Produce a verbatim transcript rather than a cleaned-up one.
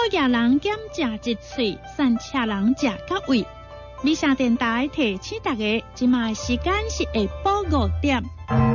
野人减食一喙，善车人食到位。美声电台提醒大家，今麦时间是下晡五点。